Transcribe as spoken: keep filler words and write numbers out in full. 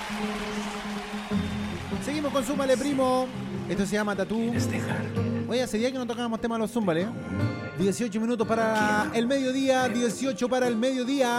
Seguimos con Zúmbale, primo. Esto se llama Tatú. ¿Quieres dejar? Oye, hace día que no tocábamos tema de los Zúmbale. dieciocho minutos para el mediodía, dieciocho para el mediodía.